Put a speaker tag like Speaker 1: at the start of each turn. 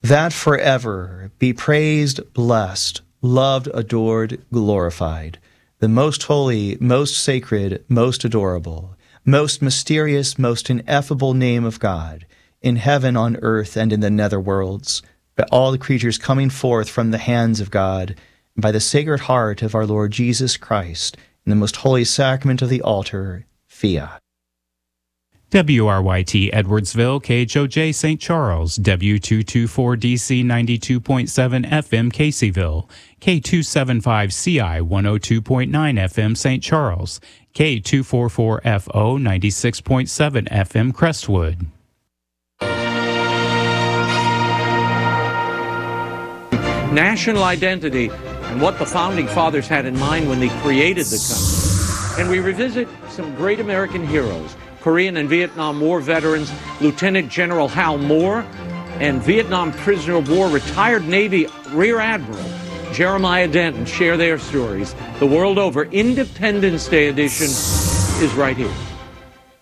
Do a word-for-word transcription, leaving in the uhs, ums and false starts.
Speaker 1: that forever be praised, blessed, loved, adored, glorified, the most holy, most sacred, most adorable, most mysterious, most ineffable name of God, in heaven, on earth, and in the nether worlds, by all the creatures coming forth from the hands of God, and by the sacred heart of our Lord Jesus Christ, in the most holy sacrament of the altar, fiat.
Speaker 2: W R Y T Edwardsville, K H O J Saint Charles, W two twenty-four D C ninety-two point seven F M Caseyville, K two seventy-five C I one oh two point nine F M Saint Charles, K two forty-four F O ninety-six point seven F M Crestwood.
Speaker 3: National identity and what the Founding Fathers had in mind when they created the country. And we revisit some great American heroes, Korean and Vietnam War veterans, Lieutenant General Hal Moore, and Vietnam prisoner of war retired Navy Rear Admiral Jeremiah Denton share their stories. The world over, Independence Day edition is right here.